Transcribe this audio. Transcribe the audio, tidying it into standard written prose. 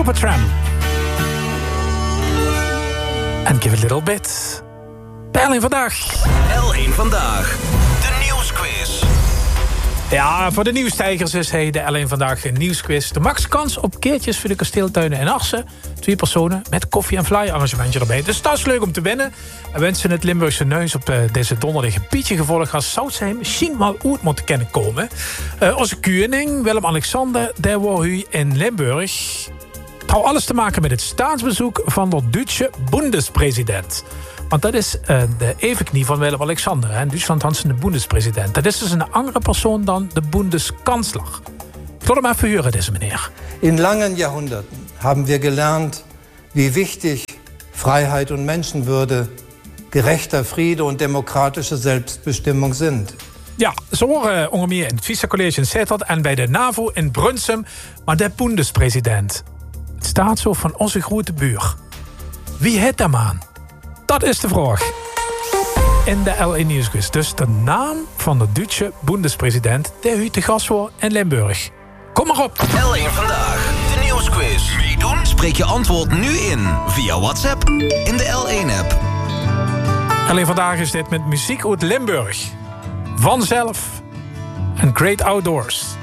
Supertramp. And Give a Little Bit. Bij L1 Vandaag. L1 Vandaag. De nieuwsquiz. Ja, voor de nieuwstijgers is hij de L1 Vandaag een nieuwsquiz. De max kans op keertjes voor de kasteeltuinen in Assen. 2 personen met koffie- en fly-arrangementje erbij. Dus dat is leuk om te winnen. We wensen het Limburgse neus op deze donderdag een pietje gevolg als Zoutsheimer misschien wel uit moeten kennen komen. Onze koning, Willem-Alexander, daar wordt u in Limburg. Het houdt alles te maken met het staatsbezoek van de Duitse Bundespresident. Want dat is de evenknie van Willem-Alexander. In Duitsland had ze de Bundespresident. Dat is dus een andere persoon dan de Bundeskansler. Ik wil hem even horen, deze meneer. In langen Jahrhunderten haben wir gelernt, wie wichtig Freiheit und Menschenwürde, gerechter Friede und demokratische Selbstbestimmung sind. Ja, ze horen onder meer in het vicecollege in Sittard en bij de NAVO in Brunsum. Maar de Bundespresident, het staat zo van onze grote buur. Wie heet dat man? Dat is de vraag. In de L1 Nieuwsquiz. Dus de naam van de Duitse Bundespresident die u te gast wordt in Limburg. Kom maar op. L1 Vandaag. De nieuwsquiz. Meedoen? Spreek je antwoord nu in. Via WhatsApp. In de L1-app. Alleen vandaag is dit met muziek uit Limburg. Vanzelf en Great Outdoors.